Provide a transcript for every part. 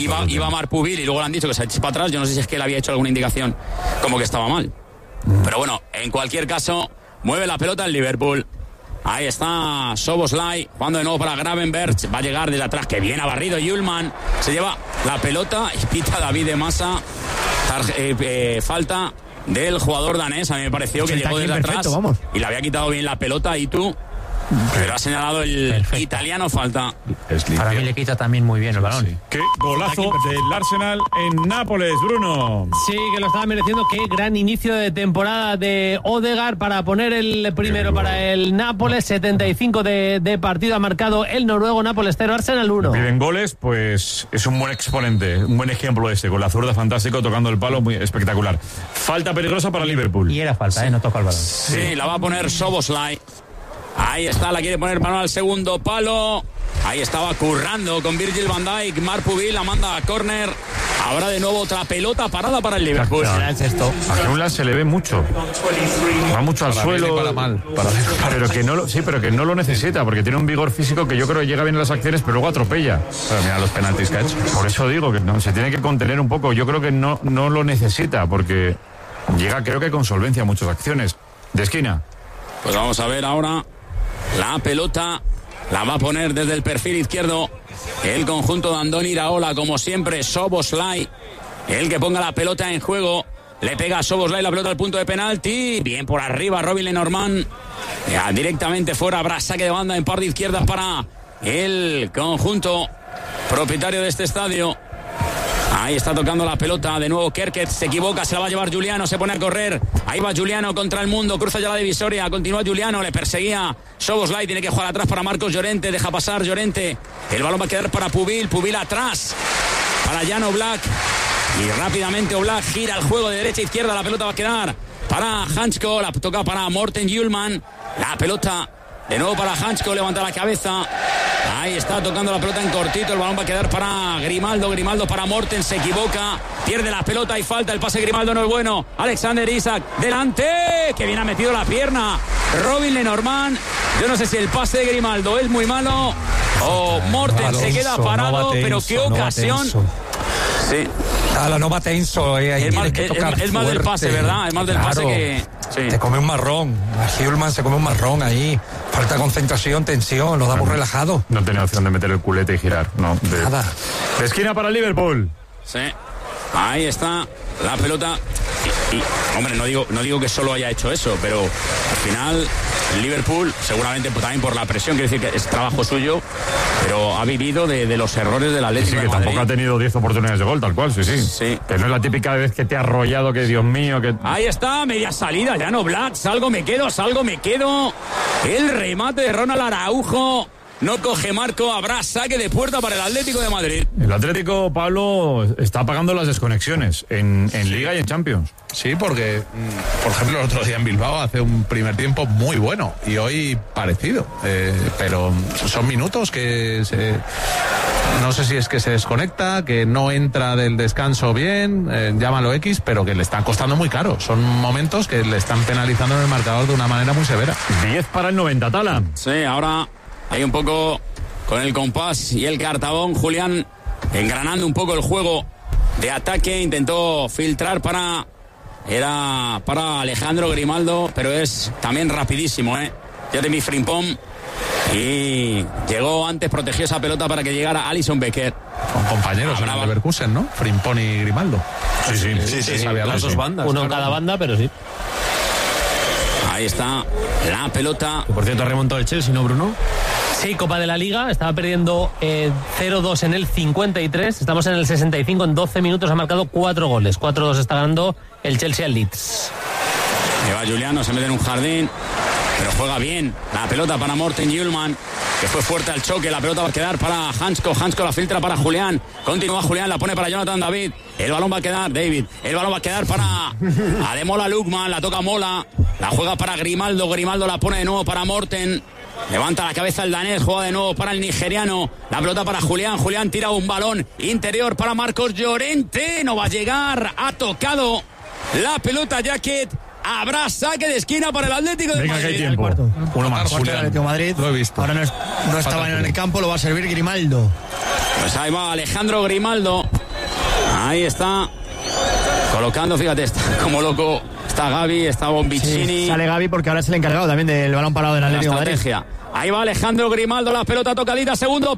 iba Marpubil y luego le han dicho que se eche para atrás. Yo no sé si es que le había hecho alguna indicación como que estaba mal. Pero bueno, en cualquier caso, mueve la pelota el Liverpool. Ahí está Szoboszlai, jugando de nuevo para Gravenberch. Va a llegar desde atrás, que bien ha barrido Hjulmand. Se lleva la pelota y pita David de Masa. Falta del jugador danés. A mí me pareció que llegó desde atrás y le había quitado bien la pelota. Y tú, pero ha señalado el italiano falta. Para mí le quita también muy bien el balón. Sí. Qué golazo del Arsenal en Nápoles, Bruno. Sí, que lo estaba mereciendo. Qué gran inicio de temporada de Odegaard para poner el primero para el Nápoles. 75 de partido ha marcado el noruego. Nápoles 0, Arsenal 1. Piden goles, pues es un buen exponente, un buen ejemplo con la zurda fantástico, tocando el palo, muy espectacular. Falta peligrosa para Liverpool. Y era falta, no toca el balón. Sí, la va a poner Szoboszlai. Ahí está, la quiere poner mano al segundo palo. Ahí estaba currando con Virgil van Dijk. Marpubil la manda a córner. Ahora de nuevo otra pelota parada para el Liverpool. A Hjulmand se le ve mucho. Va mucho al suelo. Pero que no lo necesita, porque tiene un vigor físico que yo creo que llega bien en las acciones, pero luego atropella. Pero mira los penaltis que ha hecho. Por eso digo que no, se tiene que contener un poco. Yo creo que no lo necesita, porque llega, creo que con solvencia a muchas acciones. De esquina. Pues vamos a ver ahora. La pelota la va a poner desde el perfil izquierdo el conjunto de Andoni Iraola, como siempre. Szoboszlai, el que ponga la pelota en juego. Le pega a Szoboszlai la pelota al punto de penalti. Bien por arriba Robin Lenormand. Directamente fuera, habrá saque de banda en parte izquierda para el conjunto propietario de este estadio. Ahí está tocando la pelota de nuevo Kerkez, se equivoca, se la va a llevar Giuliano, se pone a correr. Ahí va Giuliano contra el mundo, cruza ya la divisoria, continúa Giuliano, le perseguía Szoboszlai, tiene que jugar atrás para Marcos Llorente, deja pasar Llorente. El balón va a quedar para Pubil atrás para Jan Oblak. Y rápidamente Oblak gira el juego de derecha a izquierda, la pelota va a quedar para Hansko, la toca para Morten Hjulmand. La pelota de nuevo para Hansko, levanta la cabeza. Ahí está tocando la pelota en cortito. El balón va a quedar para Grimaldo para Morten, se equivoca, pierde la pelota y falta. El pase de Grimaldo no es bueno. Alexander Isak, delante, que bien ha metido la pierna Robin Lenormand. Yo no sé si el pase de Grimaldo es muy malo o Morten se queda parado, pero qué ocasión. Sí. No va tenso, ahí es más del pase, ¿verdad? Es más del pase que... Sí. Te come un marrón. A Hjulmand se come un marrón ahí. Falta concentración, tensión, lo da muy relajado. No tenía opción de meter el culete y girar. No, nada. De esquina para el Liverpool. Sí. Ahí está la pelota. Y hombre, no digo que solo haya hecho eso, pero al final el Liverpool, seguramente también por la presión, quiere decir que es trabajo suyo, pero ha vivido de los errores del Atlético. Sí, que tampoco ha tenido 10 oportunidades de gol, tal cual, sí. Que no es la típica vez que te ha arrollado, que Dios mío, que... Ahí está, media salida, Jan Oblak, salgo me quedo. El remate de Ronald Araujo. No coge Marco, habrá saque de puerta para el Atlético de Madrid. El Atlético, Pablo, está apagando las desconexiones en Liga y en Champions. Sí, porque, por ejemplo, el otro día en Bilbao hace un primer tiempo muy bueno y hoy parecido. Pero son minutos que no sé si es que se desconecta, que no entra del descanso bien, llámalo X, pero que le están costando muy caro. Son momentos que le están penalizando en el marcador de una manera muy severa. 10 para el 90, Tala. Sí, ahora... Hay un poco con el compás y el cartabón. Julián engranando un poco el juego de ataque. Intentó filtrar para Alejandro Grimaldo, pero es también rapidísimo, Jeremy Frimpong. Y llegó antes, protegió esa pelota para que llegara Alisson Becker. Son compañeros en el Leverkusen, ¿no? Frimpong y Grimaldo. Sí. Las dos bandas. Uno en cada banda, pero sí. Ahí está la pelota. Que por cierto ha remontado el Chelsea, ¿no, Bruno? Sí, Copa de la Liga. Estaba perdiendo 0-2 en el 53. Estamos en el 65. En 12 minutos ha marcado 4 goles. 4-2 está ganando el Chelsea al Leeds. Lleva Giuliano, se mete en un jardín, pero juega bien. La pelota para Morten Hjulmand, que fue fuerte al choque. La pelota va a quedar para Hansko. Hansko la filtra para Julián. Continúa Julián, la pone para Jonathan David. El balón va a quedar, El balón va a quedar para Ademola Lookman. La toca Mola. La juega para Grimaldo. Grimaldo la pone de nuevo para Morten. Levanta la cabeza el danés, juega de nuevo para el nigeriano. La pelota para Julián. Julián tira un balón interior para Marcos Llorente. No va a llegar. Ha tocado la pelota Jacket. Habrá saque de esquina para el Atlético de Madrid. Que hay tiempo. Uno más. Cuarto del Atlético de Madrid. Lo he visto. Ahora no estaba en el campo, lo va a servir Grimaldo. Pues ahí va Alejandro Grimaldo. Ahí está. Colocando, fíjate, está como loco. Está Gavi, está Bombicini. Sí, sale Gavi porque ahora es el encargado también del balón parado del Atlético de Madrid. Estrategia. Ahí va Alejandro Grimaldo, la pelota tocadita, segundo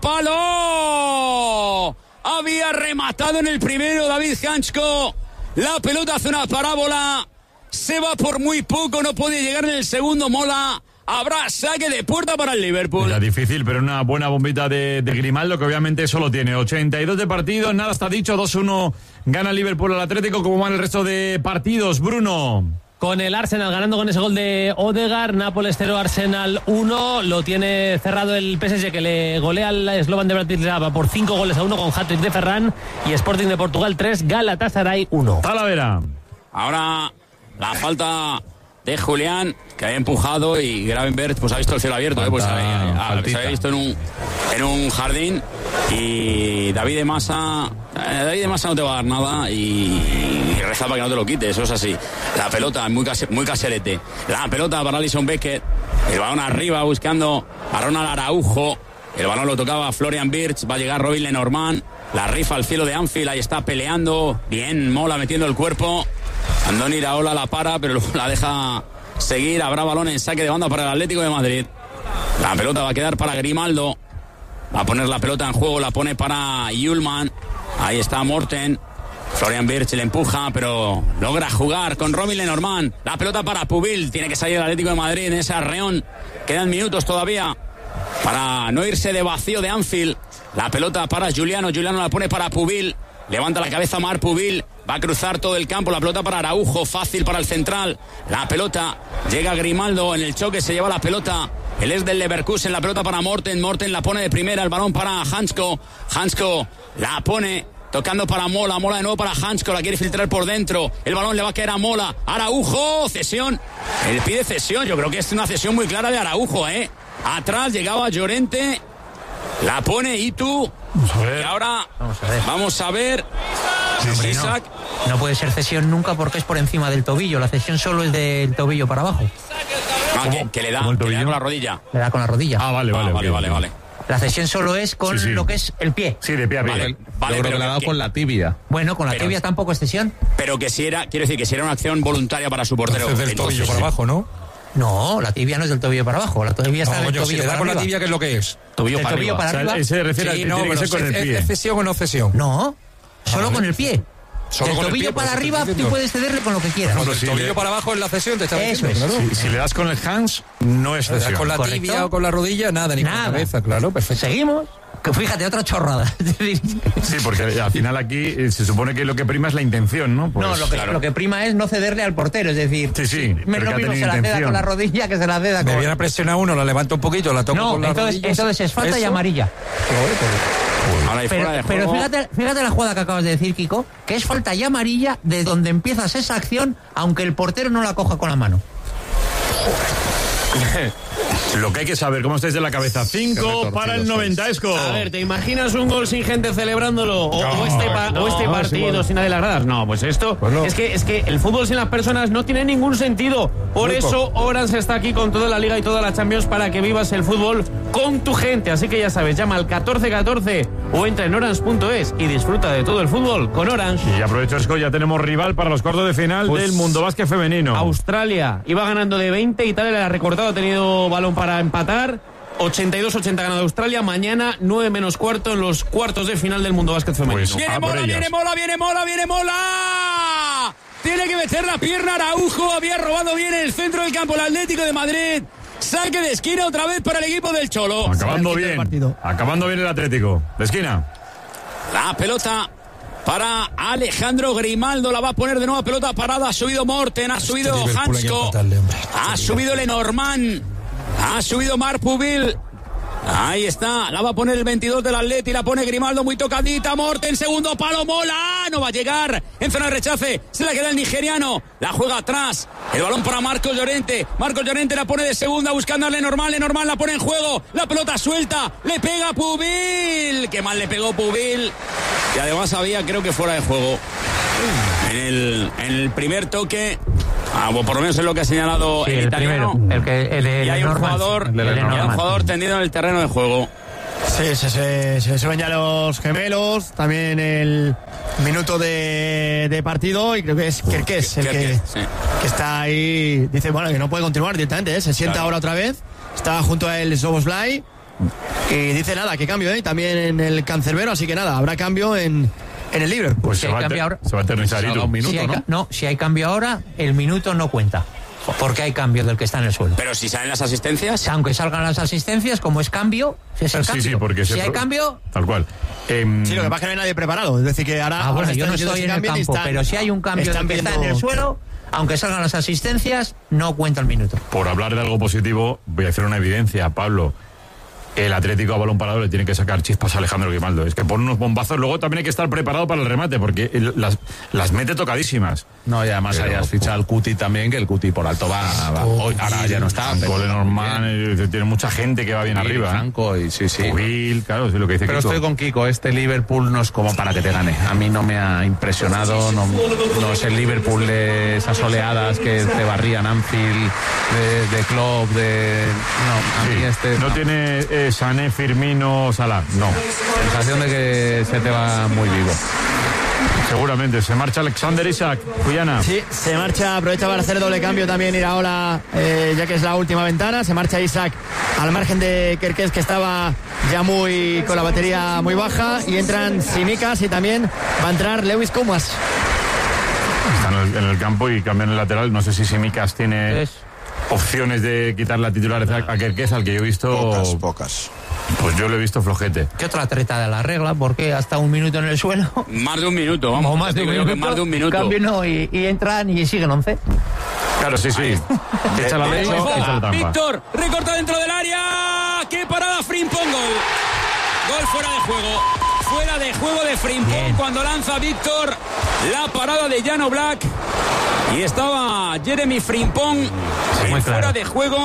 palo. Había rematado en el primero David Hansko. La pelota hace una parábola. Se va por muy poco, no puede llegar en el segundo Mola. Habrá saque de puerta para el Liverpool. Era difícil, pero una buena bombita de Grimaldo, que obviamente solo tiene 82 de partido. Nada está dicho, 2-1 gana el Liverpool al Atlético. ¿Cómo van el resto de partidos, Bruno? Con el Arsenal ganando con ese gol de Odegaard, Nápoles 0, Arsenal 1. Lo tiene cerrado el PSG, que le golea al Slovan de Bratislava por 5-1 con hat-trick de Ferran. Y Sporting de Portugal 3, Galatasaray 1. Talavera. Ahora la falta de Julián, que había empujado, y Gravenberch pues ha visto el cielo abierto, pues se había visto en un jardín. Y David de Masa no te va a dar nada y reza para que no te lo quites, eso es así. La pelota muy caserete, la pelota para Alisson Becker, el balón arriba buscando a Ronald Araujo, el balón lo tocaba Florian Wirtz, va a llegar Robin Lenormand, la rifa al cielo de Anfield, ahí está peleando bien Mola metiendo el cuerpo. Andoni Iraola la para, pero luego la deja seguir. Habrá balón en saque de banda para el Atlético de Madrid. La pelota va a quedar para Grimaldo. Va a poner la pelota en juego, la pone para Yulman. Ahí está Morten. Florian Wirtz le empuja, pero logra jugar con Robin Lenormand. La pelota para Pubil. Tiene que salir el Atlético de Madrid en ese arreón. Quedan minutos todavía para no irse de vacío de Anfield. La pelota para Juliano. Juliano la pone para Pubil. Levanta la cabeza Marc Pubil. Va a cruzar todo el campo. La pelota para Araujo. Fácil para el central. La pelota. Llega Grimaldo. En el choque se lleva la pelota. Él es del Leverkusen. La pelota para Morten. Morten la pone de primera. El balón para Hansko. Hansko la pone tocando para Mola. Mola de nuevo para Hansko. La quiere filtrar por dentro. El balón le va a caer a Mola. Araujo. Cesión. Él pide cesión. Yo creo que es una cesión muy clara de Araujo, Atrás llegaba Llorente. La pone Itu. Y ahora vamos a ver. Hombre, Isaac. No puede ser cesión nunca porque es por encima del tobillo. La cesión solo es del tobillo para abajo. Que le da con la rodilla. Le da con la rodilla. Vale. La cesión solo es con lo que es el pie. Sí, de pie a pie. Vale, Yo creo que le ha dado con la tibia. Bueno, con la tibia tampoco es cesión. Pero que si era, quiero decir, que si era una acción voluntaria para su portero. Entonces del tobillo para abajo, ¿no? No, la tibia no es del tobillo para abajo. La tibia está del tobillo si le da para con arriba. la tibia, ¿qué es lo que es? Tobillo para arriba. O sea, se refiere al que tiene que ser con el pie. ¿Es cesión o no cesión? No, solo con el pie. Solo del con el tobillo pie, para por eso arriba estoy tú diciendo. puedes cederle con lo que quieras. Cuando el tobillo para abajo es la cesión, te está Eso diciendo, es. claro. Si le das con el hands, no es Le das cesión. con la Correcto. tibia o con la rodilla, nada, ni con la cabeza, claro, perfecto. Seguimos. Que fíjate, otra chorrada. Sí, porque al final aquí se supone que lo que prima es la intención, ¿no? Pues, No, lo que prima es no cederle al portero, es decir, Sí, me pero lo que ha mismo se tenido la ceda intención. con la rodilla que se la ceda Me con... viene a presionar uno, la levanto un poquito, la toco No, con la rodilla. entonces es falta y amarilla. Ahora hay fuera de Pero juego. fíjate la jugada que acabas de decir, Kiko, que es falta y amarilla de donde empiezas esa acción, aunque el portero no la coja con la mano. Lo que hay que saber, ¿cómo estáis de la cabeza? 5 para el 90, Esco. A ver, ¿te imaginas un gol sin gente celebrándolo? O este partido sin nadie las gradas. No, pues esto es que el fútbol sin las personas no tiene ningún sentido. Por eso Orange está aquí con toda la Liga y toda la Champions para que vivas el fútbol con tu gente. Así que ya sabes, llama al 1414 o entra en orange.es y disfruta de todo el fútbol con Orange. Y aprovecho, Esco, ya tenemos rival para los cuartos de final del Mundo Básquet Femenino. Australia iba ganando de 20, Italia le ha recortado, ha tenido balón para empatar. 82-80 ganado Australia. Mañana 9 menos cuarto en los cuartos de final del Mundo Básquet Femenino. Pues, Viene Mola, viene Mola. Tiene que meter la pierna Araujo. Había robado bien en el centro del campo el Atlético de Madrid. Saque de esquina otra vez para el equipo del Cholo. Acabando bien el Atlético. De esquina. La pelota para Alejandro Grimaldo. La va a poner de nuevo, pelota parada. Ha subido Morten, ha subido Hansko, ha subido Lenormand, ha subido Marc Pubil. Ahí está, la va a poner el 22 del Atleti, la pone Grimaldo muy tocadita, Morten, segundo palo, Mola, no va a llegar, en zona de rechace, se la queda el nigeriano, la juega atrás, el balón para Marcos Llorente la pone de segunda buscando a Lenormand la pone en juego, la pelota suelta, le pega Pubil, qué mal le pegó Pubil, y además había, creo que fuera de juego, en el primer toque. O por lo menos es lo que ha señalado el italiano. Primero, y hay un jugador tendido en el terreno de juego. Sí, se ven ya los gemelos, también el Minuto de partido y creo que es Kerkez el que está ahí. Dice, bueno, que no puede continuar directamente, se sienta ahora otra vez. Está junto a él Szoboszlai y dice nada, que cambio, también en el cancerbero, así que nada, habrá cambio en el Liverpool. Pues si se va a eternizar un minuto, si hay cambio ahora, el minuto no cuenta. Porque hay cambio del que está en el suelo. Pero si salen las asistencias. Aunque salgan las asistencias, como es cambio, es el cambio. Sí, porque si hay cambio. Tal cual. Sí, lo que pasa es que no hay nadie preparado. Es decir, que ahora. Bueno, yo no estoy en el campo, pero si hay un cambio del que está en el suelo, aunque salgan las asistencias, no cuenta el minuto. Por hablar de algo positivo, voy a hacer una evidencia, Pablo. El Atlético a balón parado le tiene que sacar chispas a Alejandro Grimaldo. Es que pone unos bombazos, luego también hay que estar preparado para el remate, porque las mete tocadísimas. No, y además hayas fichado al Cuti también, que el Cuti por alto va hoy, ahora ya no está. Cole Norman, tiene mucha gente que va bien arriba. Franco y sí. Will, claro, es lo que dice Pero Kiko. estoy con Kiko, este Liverpool no es como para que te gane. A mí no me ha impresionado, no es el Liverpool de esas oleadas que te barrían Anfield, de Klopp, No tiene Sané, Firmino, Salah, no. Sensación de que se te va muy vivo. Seguramente. Se marcha Alexander Isak, Guyana. Sí, se marcha, aprovecha para hacer doble cambio también Iraola, ya que es la última ventana. Se marcha Isak al margen de Kerkez, que estaba ya con la batería muy baja, y entran Tsimikas y también va a entrar Lewis Koumas. Están en el campo y cambian el lateral. No sé si Tsimikas tiene opciones de quitar la titularidad a Kerkez, al que yo he visto pocas. Pues yo lo he visto flojete. ¿Qué otra treta de la regla? Porque hasta un minuto en el suelo. Más de un minuto, vamos. O más de un minuto. Cambio y entran y siguen 11. Claro, sí. Echa la ley, echa la trampa. Víctor, recorta dentro del área. ¡Qué parada, Frimpong! Gol fuera de juego. Fuera de juego de Frimpong cuando lanza Víctor. La parada de Jan Oblak. Y estaba Jeremy Frimpong fuera de juego.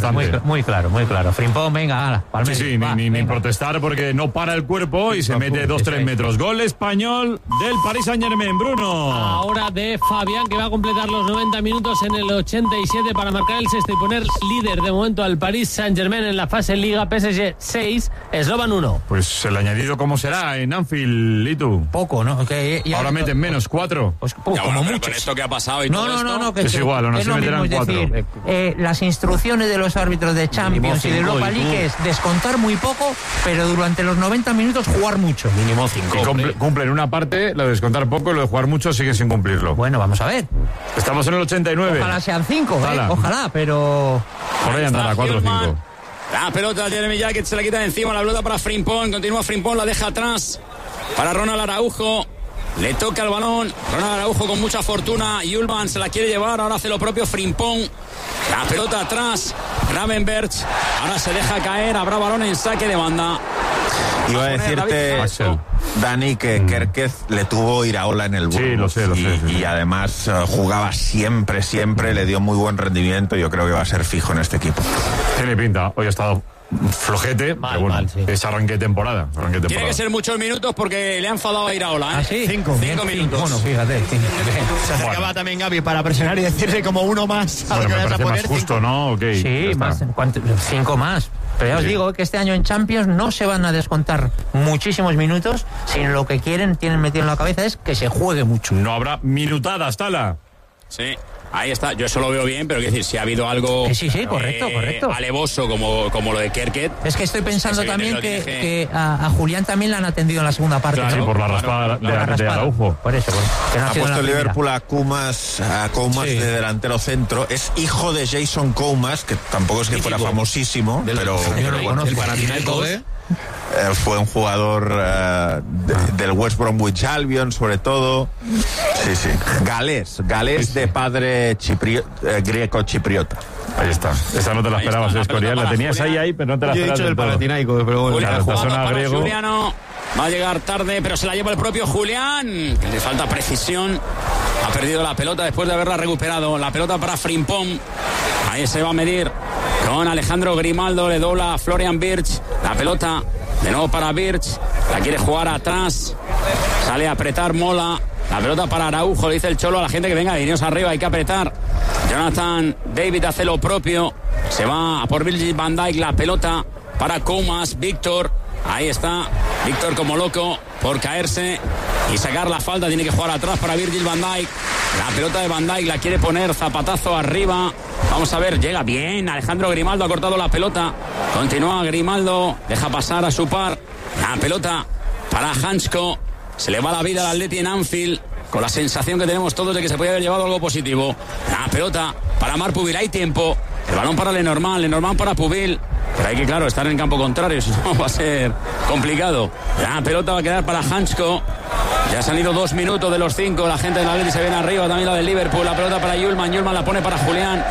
Muy claro. Frimpong, venga, ala, palme. Sí, ni protestar porque no para el cuerpo y se mete 2-3 metros. Gol español del Paris Saint-Germain, Bruno. Ahora de Fabián, que va a completar los 90 minutos en el 87 para marcar el sexto y poner líder de momento al Paris Saint-Germain en la fase Liga. PSG 6, Slovan 1. Pues el añadido, ¿cómo será en Anfield, Litu? Poco, ¿no? Ahora meten menos, 4. Pues como mucho. Con esto que ha pasado y No, que es igual, aún así meterán 4. Las instrucciones de los árbitros de Champions y de Europa League es descontar muy poco, pero durante los 90 minutos jugar mucho. Mínimo 5. Cumplen una parte, lo de descontar poco, y lo de jugar mucho siguen sin cumplirlo. Bueno, vamos a ver. Estamos en el 89. Ojalá sean 5, ojalá, pero... Por ahí andará 4 o 5. La pelota de Jeremy Jacket se la quita de encima, la pelota para Frimpong, continúa Frimpong, la deja atrás para Ronald Araujo. Le toca el balón, Ronald Araujo con mucha fortuna, Yulman se la quiere llevar, ahora hace lo propio Frimpong, la pelota atrás, Gravenberch, ahora se deja caer, habrá balón en saque de banda. Iba a decirte, Dani, que Kerkez le tuvo Iraola en el burro. Sí, lo sé. Y además jugaba siempre, le dio muy buen rendimiento, y yo creo que va a ser fijo en este equipo. Tiene pinta, hoy ha estado flojete, pero bueno, es arranque de temporada. Tiene que ser muchos minutos porque le ha enfadado a Iraola. ¿Ah, sí? 5 minutos. Bueno, fíjate. Se acercaba también Gaby para presionar y decirle como uno más. Bueno, me parece más justo, ¿no? Okay, sí, más, 5 más. Pero ya os digo que este año en Champions no se van a descontar muchísimos minutos, sino lo que tienen metido en la cabeza es que se juegue mucho. No habrá minutadas, Tala. Sí. Ahí está, yo eso lo veo bien, pero quiero decir, si ha habido algo correcto. alevoso como lo de Kerkez. Es que estoy pensando también que a Julián también le han atendido en la segunda parte. Claro, ¿no? por la raspada de Araujo. Por eso, que no ha puesto el Liverpool a Koumas de delantero centro. Es hijo de Jason Koumas, que tampoco es que fuera famosísimo, pero el Panathinaikos. Fue un jugador del West Bromwich Albion, sobre todo. Sí. Galés de padre greco-chipriota. Ahí está. Esa no te la esperabas, Escorial. La tenías ahí, pero no te la esperabas. Yo he dicho el Panathinaikos, pero bueno. Julián, Suena griego. Juliano va a llegar tarde, pero se la lleva el propio Julián. Le falta precisión. Ha perdido la pelota después de haberla recuperado. La pelota para Frimpong. Ahí se va a medir con Alejandro Grimaldo. Le dobla a Florian Wirtz. La pelota de nuevo para Wirtz. La quiere jugar atrás. Sale a apretar Mola. La pelota para Araujo. Le dice el Cholo a la gente que venga, venidos arriba, hay que apretar. Jonathan David hace lo propio. Se va a por Virgil van Dijk. La pelota para Koumas. Víctor. Ahí está. Víctor como loco por caerse. y sacar la falta. Tiene que jugar atrás para Virgil van Dijk. La pelota de Van Dijk la quiere poner, zapatazo arriba. Vamos a ver, llega bien. Alejandro Grimaldo ha cortado la pelota. Continúa Grimaldo, deja pasar a su par. La pelota para Hansko. Se le va la vida al Atleti en Anfield, con la sensación que tenemos todos de que se podía haber llevado algo positivo. La pelota para Marc Pubil, hay tiempo. El balón para Lenormand para Pubil. Pero hay que, claro, estar en campo contrario, si no va a ser complicado. La pelota va a quedar para Hansko. Ya han ido 2 minutos de los 5. La gente del Atleti se viene arriba, también la del Liverpool. La pelota para Yulman la pone para Julián.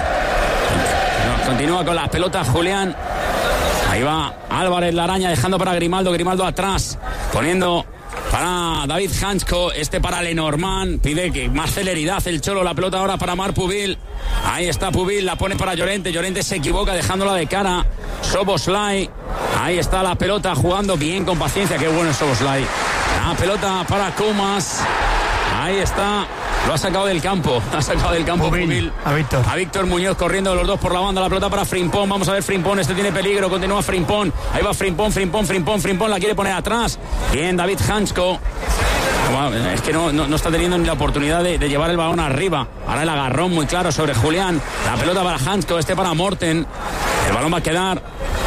Continúa con las pelotas Julián. Ahí va Álvarez, la araña, dejando para Grimaldo atrás, poniendo para David Hansko, para Lenormand, pide que más celeridad el Cholo. La pelota ahora para Marc Pubil. Ahí está Pubil, la pone para Llorente se equivoca dejándola de cara. Szoboszlai, ahí está la pelota, jugando bien, con paciencia. Qué bueno es Szoboszlai. La pelota para Koeman. Ahí está. Lo ha sacado del campo. Pubil. A Víctor Muñoz corriendo los dos por la banda. La pelota para Frimpong. Vamos a ver Frimpong. Tiene peligro. Continúa Frimpong. Ahí va Frimpong. La quiere poner atrás. Bien, David Hansko. Es que no está teniendo ni la oportunidad de llevar el balón arriba. Ahora el agarrón muy claro sobre Julián. La pelota para Hansko. Para Morten. El balón va a quedar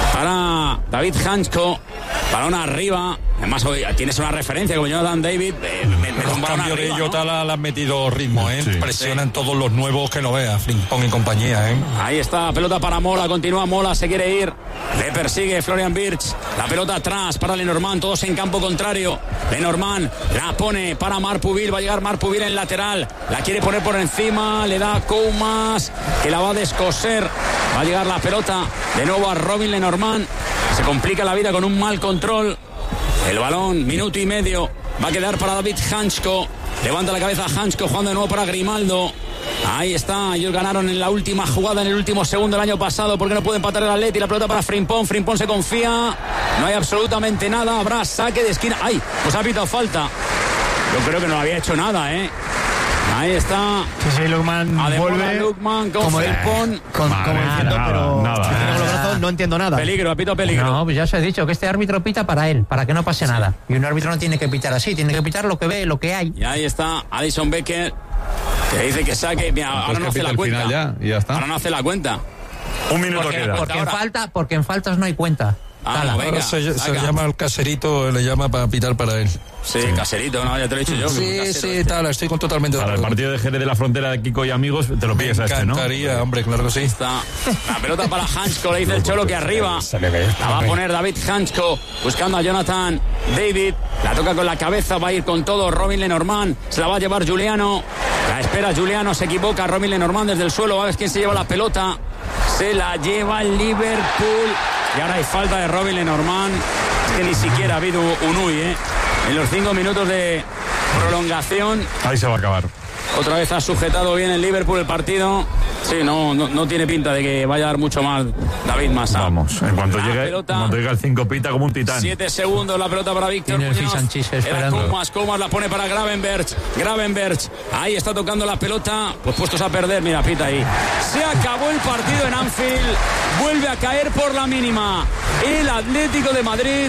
para David Hansko. Balón arriba. Además, hoy tienes una referencia como Jonathan David. Con cambio de Jota, ¿no? Le han metido ritmo, ¿eh? Sí, presionan todos los nuevos que no veas, Frimpong y compañía, ¿eh? Ahí está, pelota para Mola, continúa Mola, se quiere ir. Le persigue Florian Wirtz. La pelota atrás para Lenormand, todos en campo contrario. Lenormand la pone para Marc Pubil, va a llegar Marc Pubil en lateral. La quiere poner por encima, le da Koeman, que la va a descoser. Va a llegar la pelota de nuevo a Robin Lenormand. Se complica la vida con un mal control. El balón, minuto y medio, va a quedar para David Hansko. Levanta la cabeza Hansko, jugando de nuevo para Grimaldo. Ahí está, ellos ganaron en la última jugada, en el último segundo del año pasado, porque no puede empatar el Atleti. La pelota para Frimpong se confía, no hay absolutamente nada, habrá saque de esquina. ¡Ay! Pues ha pitado falta. Yo creo que no había hecho nada, ¿eh? Ahí está. Sí, Lukman vuelve. Lukman con Frimpong. Como diciendo, pero nada. no entiendo nada. Peligro. No, pues ya os he dicho que este árbitro pita para él, para que no pase nada. Y un árbitro no tiene que pitar así, tiene que pitar lo que ve, lo que hay. Y ahí está Alisson Becker, que dice que saque. Mira, ahora no hace la cuenta. Ya está. Ahora no hace la cuenta. Un minuto queda. Porque en faltas no hay cuenta. No, venga, se llama al Caserito, le llama para pitar para él. Sí, Caserito, no, ya te lo he dicho yo. Sí, tal, estoy totalmente de acuerdo. Para el partido de Jerez de la Frontera de Kiko y amigos, te lo pillas a este, ¿no? Me encantaría, hombre, claro que sí. Está la pelota para Hansko, le dice el Cholo que arriba. La va a poner David Hansko, buscando a Jonathan David. La toca con la cabeza, va a ir con todo Robin Lenormand. Se la va a llevar Giuliano. La espera Giuliano, se equivoca Robin Lenormand desde el suelo. Va a ver quién se lleva la pelota. Se la lleva el Liverpool. Y ahora hay falta de Robin Lenormand. Es que ni siquiera ha habido Unui, ¿eh? En los 5 minutos de prolongación. Ahí se va a acabar. Otra vez ha sujetado bien el Liverpool el partido. Sí, no tiene pinta de que vaya a dar mucho más David Massa. Vamos, en cuanto llegue el 5 pita como un titán. 7 segundos la pelota para Víctor Muñoz. Era Koeman la pone para Gravenberch. Ahí está tocando la pelota, pues puestos a perder, mira, pita ahí. Se acabó el partido en Anfield. Vuelve a caer por la mínima el Atlético de Madrid.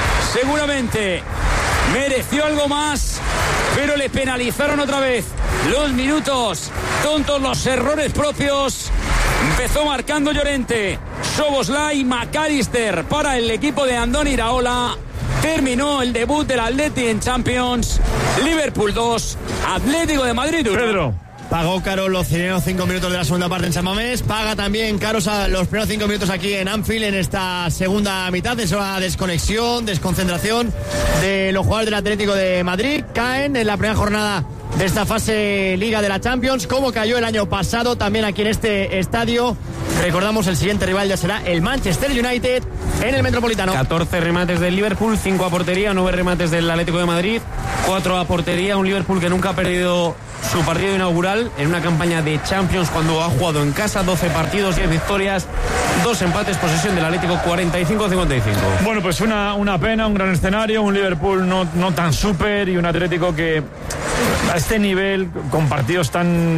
Seguramente mereció algo más, pero le penalizaron otra vez los minutos tontos, los errores propios. Empezó marcando Llorente, Szoboszlai, McAllister para el equipo de Andoni Iraola. Terminó el debut del Atleti en Champions. Liverpool 2, Atlético de Madrid 1. Pedro. Pagó caro los primeros 5 minutos de la segunda parte en San Mamés. Paga también caros a los primeros 5 minutos aquí en Anfield en esta segunda mitad. Es una desconexión, desconcentración de los jugadores del Atlético de Madrid. Caen en la primera jornada de esta fase Liga de la Champions, como cayó el año pasado también aquí en este estadio. Recordamos, el siguiente rival ya será el Manchester United en el Metropolitano. 14 remates del Liverpool, 5 a portería, 9 remates del Atlético de Madrid, 4 a portería. Un Liverpool que nunca ha perdido su partido inaugural en una campaña de Champions cuando ha jugado en casa. 12 partidos, 10 victorias, 2 empates, posesión del Atlético 45-55. Bueno, pues una pena, un gran escenario, un Liverpool no tan súper y un Atlético que a este nivel, con partidos tan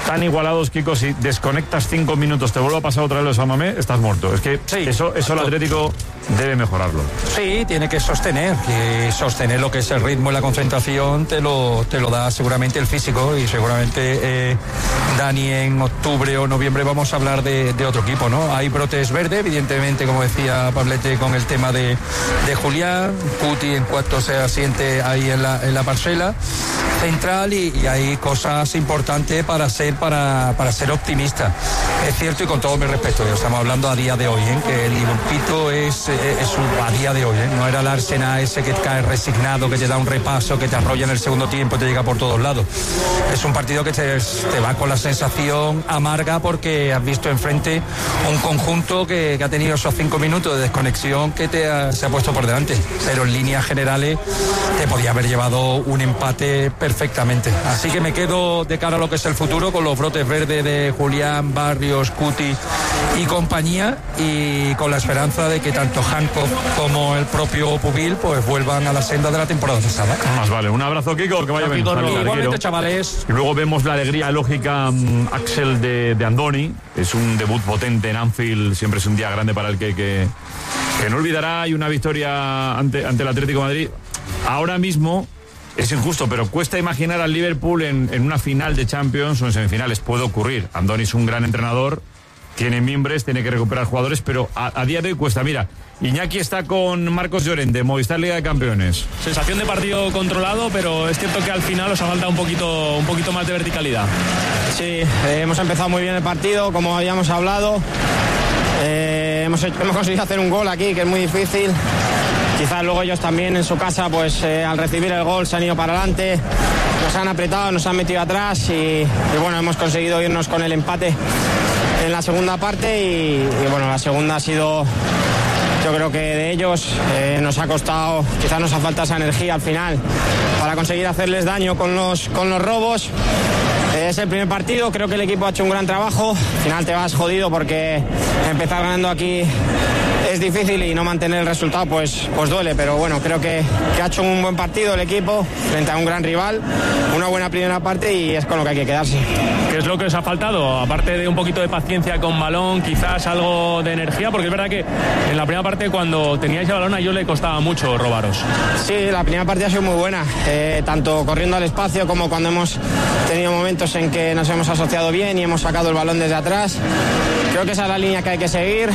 tan igualados, Kiko, si desconectas 5 minutos, te vuelve a pasar otra vez lo de San Mamés, estás muerto. Es que sí, eso el Atlético debe mejorarlo. Sí, tiene que sostener lo que es el ritmo y la concentración, te lo da seguramente el físico, y seguramente Dani en octubre o noviembre vamos a hablar de otro equipo, ¿no? Hay brotes verdes, evidentemente, como decía Pablete, con el tema de Julián, Cuti en cuanto se asiente ahí en la parcela central, y hay cosas importantes para ser optimista. Es cierto, y con todo mi respeto, estamos hablando a día de hoy, que el Liverpito es a día de hoy, no era el Arsenal ese que cae resignado, que te da un repaso, que te arrolla en el segundo tiempo y te llega por todos lados. Es un partido que te va con la sensación amarga, porque has visto enfrente un conjunto que ha tenido esos 5 minutos de desconexión que se ha puesto por delante, pero en líneas generales te podía haber llevado un empate perfectamente. Así que me quedo de cara a lo que es el futuro con los brotes verdes de Julián, Barrios, Cuti y compañía, y con la esperanza de que tanto Hancock como el propio Pubil pues vuelvan a la senda de la temporada pasada. Más vale. Un abrazo, Kiko, que vaya bien. Igualmente, chavales. Y luego vemos la alegría lógica, Axel, de Andoni. Es un debut potente en Anfield, siempre es un día grande para el que no olvidará, y una victoria ante el Atlético de Madrid. Ahora mismo es injusto, pero cuesta imaginar al Liverpool en una final de Champions o en semifinales. Puede ocurrir. Andoni es un gran entrenador, tiene mimbres, tiene que recuperar jugadores, pero a día de hoy cuesta. Mira, Iñaki está con Marcos Llorente, Movistar Liga de Campeones. Sensación de partido controlado, pero es cierto que al final os ha faltado un poquito más de verticalidad. Sí, hemos empezado muy bien el partido, como habíamos hablado. Hemos conseguido hacer un gol aquí, que es muy difícil. Quizás luego ellos también en su casa, pues al recibir el gol se han ido para adelante, nos han apretado, nos han metido atrás, y bueno, hemos conseguido irnos con el empate en la segunda parte, y bueno, la segunda ha sido, yo creo que de ellos, nos ha costado, quizás nos ha faltado esa energía al final para conseguir hacerles daño con los robos. Es el primer partido, creo que el equipo ha hecho un gran trabajo. Al final te vas jodido, porque empezar ganando aquí es difícil, y no mantener el resultado pues duele, pero bueno, creo que ha hecho un buen partido el equipo frente a un gran rival, una buena primera parte, y es con lo que hay que quedarse. ¿Qué es lo que os ha faltado? Aparte de un poquito de paciencia con balón, quizás algo de energía, porque es verdad que en la primera parte, cuando teníais el balón, a ellos le costaba mucho robaros. Sí, la primera parte ha sido muy buena, tanto corriendo al espacio como cuando hemos tenido momentos en que nos hemos asociado bien y hemos sacado el balón desde atrás. Creo que esa es la línea que hay que seguir.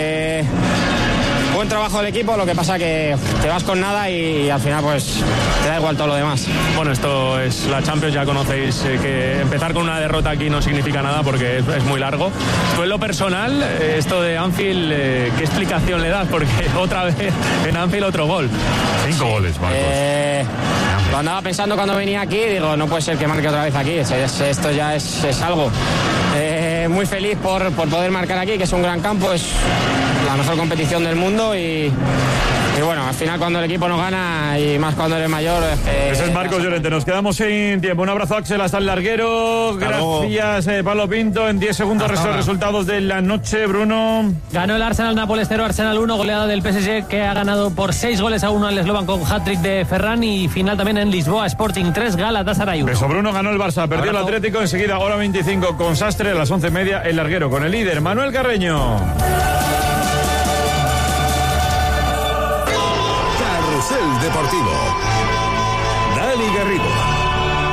Buen trabajo del equipo, lo que pasa que te vas con nada y al final pues te da igual todo lo demás. Bueno, esto es la Champions, ya conocéis que empezar con una derrota aquí no significa nada, porque es muy largo. Tú, en lo personal, esto de Anfield, ¿qué explicación le das? Porque otra vez en Anfield otro gol. 5 goles, Marcos. Lo andaba pensando cuando venía aquí, digo, no puede ser que marque otra vez aquí, esto ya es algo. Muy feliz por poder marcar aquí, que es un gran campo, es la mejor competición del mundo, y bueno, al final cuando el equipo no gana, y más cuando eres mayor... Ese es Marcos Llorente. Nos quedamos sin tiempo. Un abrazo, Axel, hasta el larguero. Gracias, Pablo Pinto. En 10 segundos resultados de la noche, Bruno. Ganó el Arsenal Nápoles 0, Arsenal 1, goleada del PSG, que ha ganado por 6-1 al Slovan con hat-trick de Ferran, y final también en Lisboa, Sporting 3, Galatasaray 1. Eso, Bruno, ganó el Barça, perdió el Atlético. Enseguida, hora 25 con Sastre, a las 11:30, el larguero con el líder, Manuel Carreño. Carrusel Deportivo. Dani Garrido.